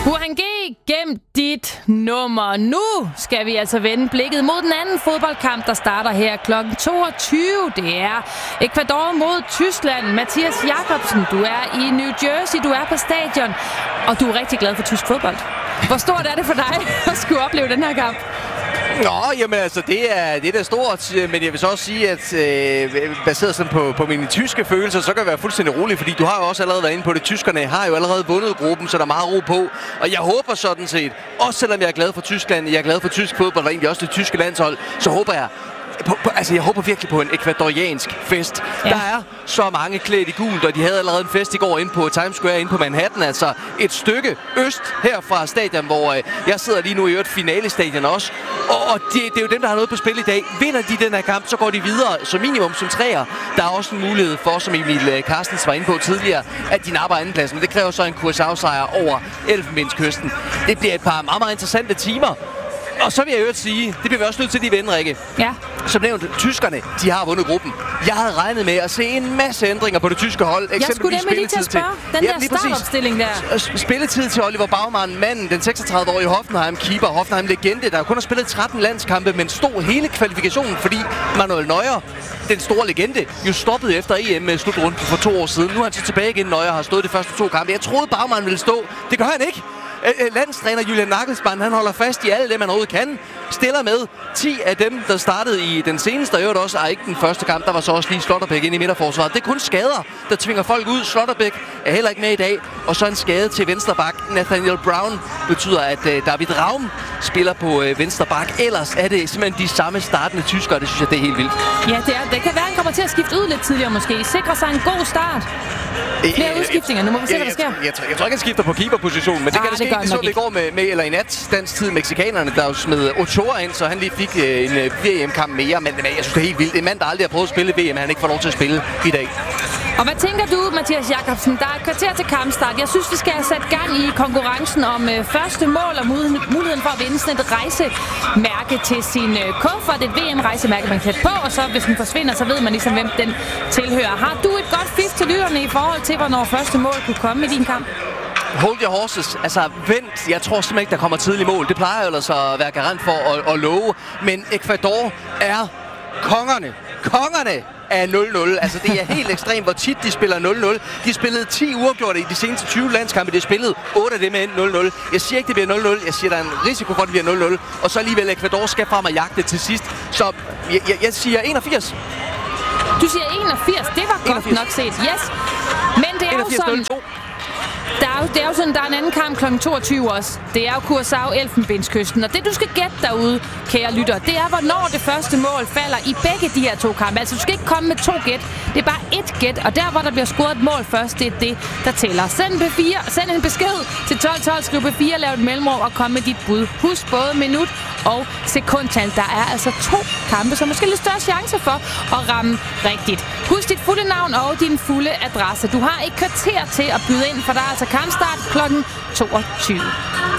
Burhan G, gem dit nummer. Nu skal vi altså vende blikket mod den anden fodboldkamp, der starter her kl. 22. Det er Ecuador mod Tyskland. Mathias Jakobsen, du er i New Jersey, du er på stadion, og du er rigtig glad for tysk fodbold. Hvor stort er det for dig at skulle opleve den her kamp? Nå, jamen altså, det er da stort, men jeg vil så også sige, at baseret sådan på mine tyske følelser, så kan jeg være fuldstændig rolig, fordi du har jo også allerede været inde på det. Tyskerne har jo allerede vundet gruppen, så der er meget ro på. Og jeg håber sådan set, også selvom jeg er glad for Tyskland, jeg er glad for tysk fodbold, og egentlig også det tyske landshold, så håber jeg, jeg håber virkelig på en ekvadoriansk fest. Ja. Der er så mange klædt i gult, og de havde allerede en fest i går inde på Times Square inde på Manhattan. Altså et stykke øst her fra stadion, hvor jeg sidder lige nu i et finalestadion også. Og det er jo dem, der har noget på spil i dag. Vinder de den her kamp, så går de videre som minimum som treer. Der er også en mulighed for, som Emil Carstens var inde på tidligere, at de napper andenpladsen. Men det kræver så en Curaçao-sejr over Elfenbenskysten. Det bliver et par meget, meget interessante timer. Og så vil jeg sige, det bliver vi også nødt til lige vende, Rikke. Ja. Som nævnt, tyskerne, de har vundet gruppen. Jeg havde regnet med at se en masse ændringer på det tyske hold. Jeg skulle nemlig lige til at spørge. Den der startopstilling der. Spilletid til Oliver Baumann, manden, den 36-årige Hoffenheim-keeper. Hoffenheim-legende, der kun har spillet 13 landskampe, men stod hele kvalifikationen, fordi Manuel Neuer, den store legende, jo stoppede efter EM-slutrunden for 2 år siden. Nu er han så tilbage igen. Neuer har stået de første 2 kampe. Jeg troede, Baumann ville stå. Det gør han ikke. Landstræner Julian Nagelsmann, han holder fast i alle dem, han overhovedet kan. Stiller med 10 af dem, der startede i den seneste, og også ikke den første kamp. Der var så også lige Slotterbæk ind i midterforsvaret. Det er kun skader, der tvinger folk ud. Slotterbæk er heller ikke med i dag. Og så en skade til vensterbak. Nathaniel Brown betyder, at David Raum spiller på vensterbak. Ellers er det simpelthen de samme startende tyskere. Det synes jeg, det er helt vildt. Ja, det kan være, han kommer til at skifte ud lidt tidligere måske. Sikre sig en god start. Flere udskiftninger. Nu må vi se, hvad der sker. Jeg tror ikke, han skifter på keeperpositionen, men det kan det ske. Det så det går med eller i nat dansk tid mexikanerne, der jo smed Ochoa ind, så han lige fik en VM-kamp mere. Men jeg synes, det er helt vildt. En mand, der aldrig har prøvet at spille VM, han ikke får lov til at spille i dag. Og hvad tænker du, Mathias Jakobsen? Der er et kvarter til kampstart. Jeg synes, vi skal have sat gang i konkurrencen om første mål og muligheden for at vinde sådan et rejsemærke til sin kuffert. Et VM-rejsemærke, man kan på, og så hvis den forsvinder, så ved man ligesom, hvem den tilhører. Har du et godt fif til lytterne i forhold til, hvornår første mål kunne komme i din kamp? Hold your horses. Altså, vent. Jeg tror simpelthen ikke, der kommer tidlig mål. Det plejer jo ellers at være garant for at love. Men Ecuador er kongerne. Kongerne af 0-0. Altså, det er helt ekstremt, hvor tit de spiller 0-0. De spillede 10 uafgjorte i de seneste 20 landskampe. De har spillet 8 af dem med 0-0. Jeg siger ikke, det bliver 0-0. Jeg siger, der er en risiko for, at det bliver 0-0. Og så alligevel Ecuador skal frem og jagte til sidst. Så jeg siger 81. Du siger 81. Det var 81. Godt nok set. Yes. Men det er 81, jo sådan... 0-2. Det er jo sådan, der er en anden kamp kl. 22 også. Det er jo Curaçao Elfenbenskysten. Og det, du skal gætte derude, kære lytter, det er, hvornår det første mål falder i begge de her 2 kampe. Altså, du skal ikke komme med 2 gæt. Det er bare 1 gæt. Og der, hvor der bliver scoret et mål først, det er det, der tæller. Send en besked til 1212, skriv B4, lav et mellemrum og kom med dit bud. Husk både minut og sekundtal. Der er altså 2 kampe, så måske lidt større chance for at ramme rigtigt. Husk dit fulde navn og din fulde adresse. Du har et kvarter til at byde ind, for der er altså kampstart kl. 22.